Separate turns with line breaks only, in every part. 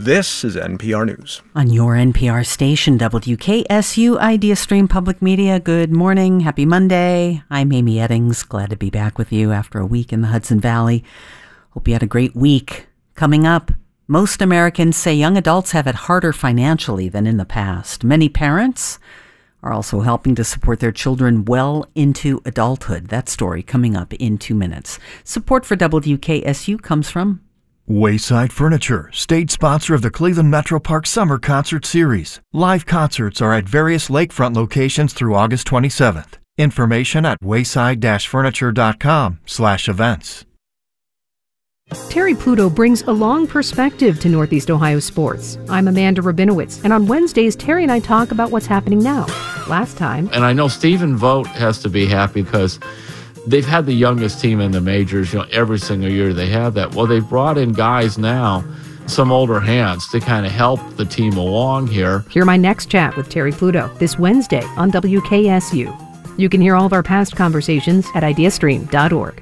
This is NPR News.
On your NPR station, WKSU Idea Stream Public Media, good morning. Happy Monday. I'm Amy Eddings. Glad to be back with you after a week in the Hudson Valley. Hope you had a great week. Coming up, most Americans say young adults have it harder financially than in the past. Many parents are also helping to support their children well into adulthood. That story coming up in 2 minutes. Support for WKSU comes from
Wayside Furniture, stage sponsor of the Cleveland Metro Park Summer Concert Series. Live concerts are at various lakefront locations through August 27th. Information at wayside-furniture.com/events.
Terry Pluto brings a long perspective to Northeast Ohio sports. I'm Amanda Rabinowitz, and on Wednesdays, Terry and I talk about what's happening now. Last time...
And I know Stephen Vogt has to be happy because they've had the youngest team in the majors, every single year they have that. Well, they've brought in guys now, some older hands, to kind of help the team along here.
Hear my next chat with Terry Pluto this Wednesday on WKSU. You can hear all of our past conversations at ideastream.org.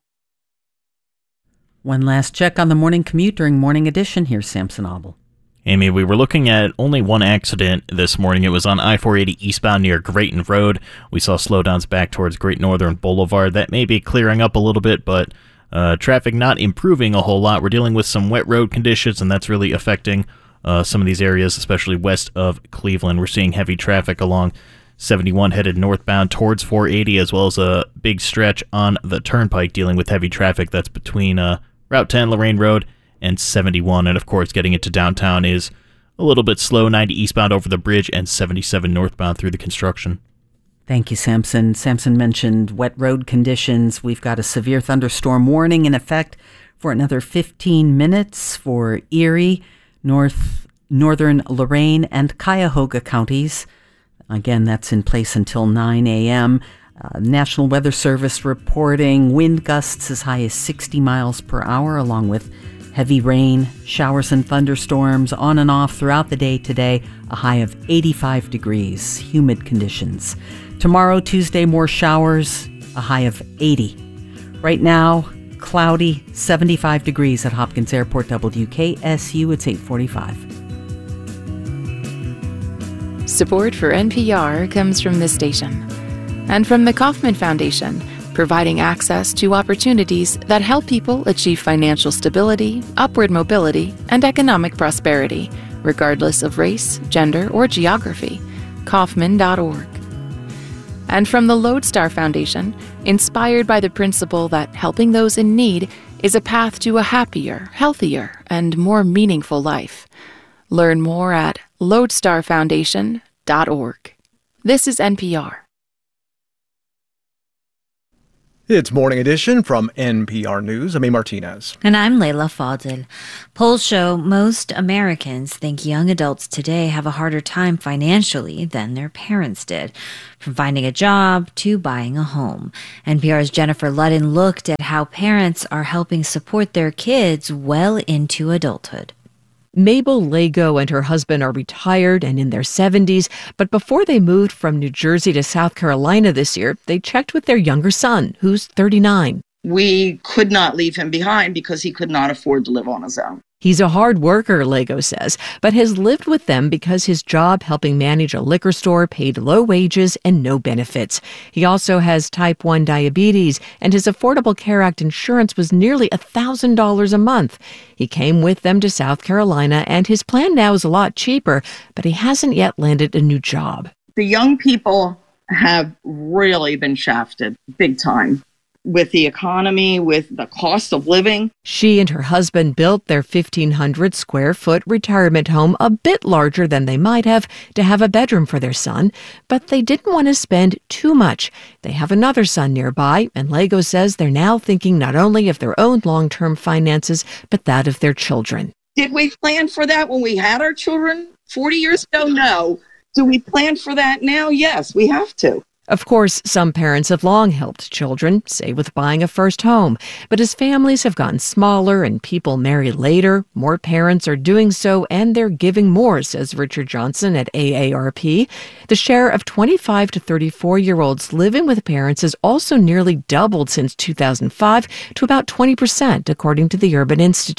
One last check on the morning commute during Morning Edition. Here's Samson Obel.
Amy, we were looking at only one accident this morning. It was on I-480 eastbound near Grayton Road. We saw slowdowns back towards Great Northern Boulevard. That may be clearing up a little bit, but traffic not improving a whole lot. We're dealing with some wet road conditions, and that's really affecting some of these areas, especially west of Cleveland. We're seeing heavy traffic along 71 headed northbound towards 480, as well as a big stretch on the turnpike dealing with heavy traffic. That's between Route 10, Lorraine Road, and 71. And of course, getting into downtown is a little bit slow, 90 eastbound over the bridge and 77 northbound through the construction.
Thank you, Samson. Samson mentioned wet road conditions. We've got a severe thunderstorm warning in effect for another 15 minutes for Erie, northern Lorain, and Cuyahoga counties. Again, that's in place until 9 a.m. National Weather Service reporting wind gusts as high as 60 miles per hour, along with heavy rain, showers and thunderstorms on and off throughout the day today, a high of 85 degrees, humid conditions. Tomorrow, Tuesday, more showers, a high of 80. Right now, cloudy, 75 degrees at Hopkins Airport. WKSU, it's 8:45.
Support for NPR comes from this station and from the Kauffman Foundation, providing access to opportunities that help people achieve financial stability, upward mobility, and economic prosperity, regardless of race, gender, or geography. Kauffman.org. And from the Lodestar Foundation, inspired by the principle that helping those in need is a path to a happier, healthier, and more meaningful life. Learn more at lodestarfoundation.org. This is NPR.
It's Morning Edition from NPR News. I'm A. Martinez.
And I'm Layla Fadel. Polls show most Americans think young adults today have a harder time financially than their parents did, from finding a job to buying a home. NPR's Jennifer Ludden looked at how parents are helping support their kids well into adulthood.
Mabel Lego and her husband are retired and in their 70s, but before they moved from New Jersey to South Carolina this year, they checked with their younger son, who's 39.
We could not leave him behind because he could not afford to live on his own.
He's a hard worker, Lego says, but has lived with them because his job helping manage a liquor store paid low wages and no benefits. He also has type 1 diabetes, and his Affordable Care Act insurance was nearly $1,000 a month. He came with them to South Carolina, and his plan now is a lot cheaper, but he hasn't yet landed a new job.
The young people have really been shafted big time. With the economy, with the cost of living.
She and her husband built their 1,500 square foot retirement home a bit larger than they might have to have a bedroom for their son, but they didn't want to spend too much. They have another son nearby, and Lego says they're now thinking not only of their own long-term finances, but that of their children.
Did we plan for that when we had our children 40 years ago? No. Do we plan for that now? Yes, we have to.
Of course, some parents have long helped children, say with buying a first home. But as families have gotten smaller and people marry later, more parents are doing so and they're giving more, says Richard Johnson at AARP. The share of 25 to 34-year-olds living with parents has also nearly doubled since 2005 to about 20%, according to the Urban Institute.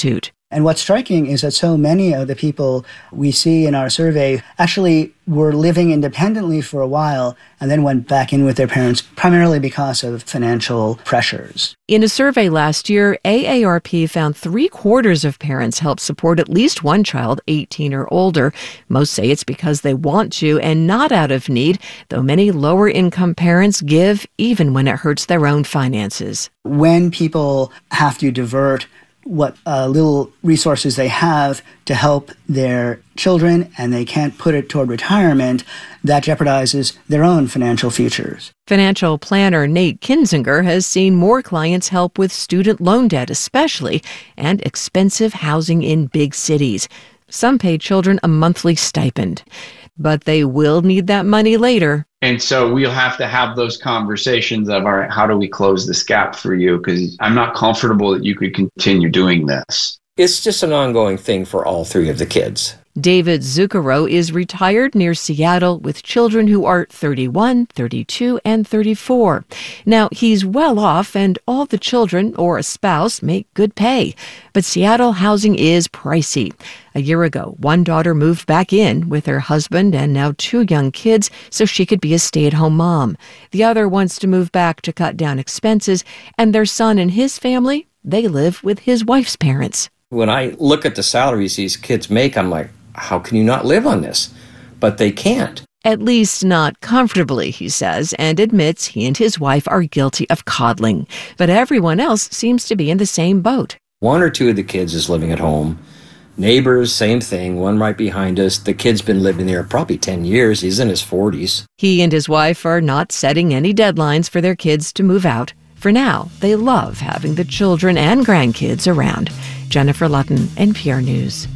And what's striking is that so many of the people we see in our survey actually were living independently for a while and then went back in with their parents primarily because of financial pressures.
In a survey last year, AARP found 3/4 of parents help support at least one child 18 or older. Most say it's because they want to and not out of need, though many lower-income parents give even when it hurts their own finances.
When people have to divert what little resources they have to help their children and they can't put it toward retirement, that jeopardizes their own financial futures.
Financial planner Nate Kinzinger has seen more clients help with student loan debt especially, and expensive housing in big cities. Some pay children a monthly stipend, but they will need that money later.
And so we'll have to have those conversations of, all right, how do we close this gap for you? Because I'm not comfortable that you could continue doing this.
It's just an ongoing thing for all three of the kids.
David Zucchero is retired near Seattle with children who are 31, 32, and 34. Now, he's well off and all the children or a spouse make good pay. But Seattle housing is pricey. A year ago, one daughter moved back in with her husband and now 2 young kids so she could be a stay-at-home mom. The other wants to move back to cut down expenses, and their son and his family, they live with his wife's parents.
When I look at the salaries these kids make, I'm like, how can you not live on this? But they can't.
At least not comfortably, he says, and admits he and his wife are guilty of coddling. But everyone else seems to be in the same boat.
1 or 2 of the kids is living at home. Neighbors, same thing, one right behind us. The kid's been living there probably 10 years. He's in his 40s.
He and his wife are not setting any deadlines for their kids to move out. For now, they love having the children and grandkids around. Jennifer Lutton, NPR News.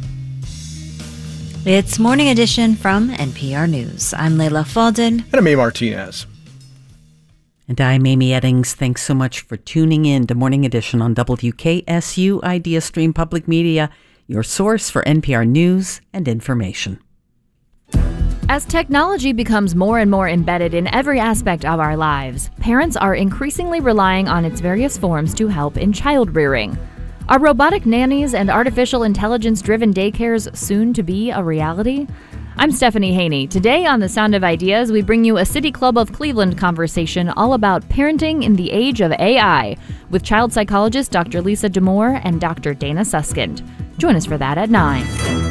It's Morning Edition from NPR News. I'm Leila Fadel.
And I'm Amy Martinez.
And I'm Amy Eddings. Thanks so much for tuning in to Morning Edition on WKSU IdeaStream Public Media, your source for NPR news and information.
As technology becomes more and more embedded in every aspect of our lives, parents are increasingly relying on its various forms to help in child rearing. Are robotic nannies and artificial intelligence-driven daycares soon to be a reality? I'm Stephanie Haney. Today on The Sound of Ideas, we bring you a City Club of Cleveland conversation all about parenting in the age of AI with child psychologist Dr. Lisa Damour and Dr. Dana Suskind. Join us for that at 9.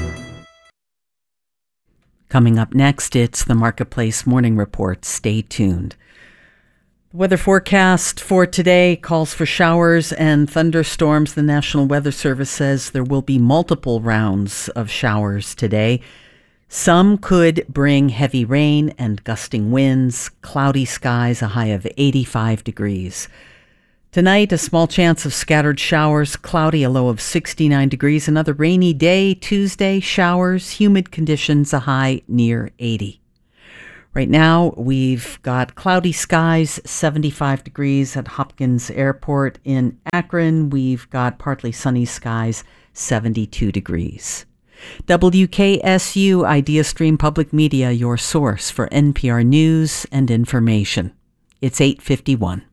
Coming up next, it's the Marketplace Morning Report. Stay tuned. The weather forecast for today calls for showers and thunderstorms. The National Weather Service says there will be multiple rounds of showers today. Some could bring heavy rain and gusting winds, cloudy skies, a high of 85 degrees. Tonight, a small chance of scattered showers, cloudy, a low of 69 degrees. Another rainy day, Tuesday, showers, humid conditions, a high near 80. Right now, we've got cloudy skies, 75 degrees at Hopkins Airport. In Akron, we've got partly sunny skies, 72 degrees. WKSU IdeaStream Public Media, your source for NPR news and information. It's 8:51.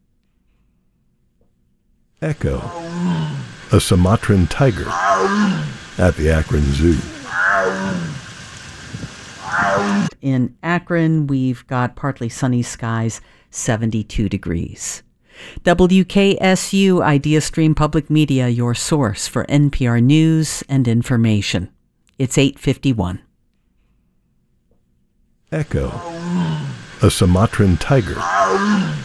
Echo, a Sumatran tiger at the Akron Zoo.
In Akron, we've got partly sunny skies, 72 degrees. WKSU IdeaStream Public Media, your source for NPR news and information. It's 8:51.
Echo, a Sumatran tiger